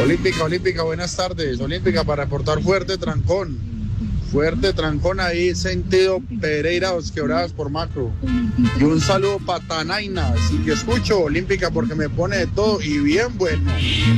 Olímpica, buenas tardes. Olímpica, para reportar fuerte trancón ahí, sentido Pereira, Dos Quebradas por Macro. Y un saludo para Tanaina, sí que escucho Olímpica porque me pone de todo y bien bueno.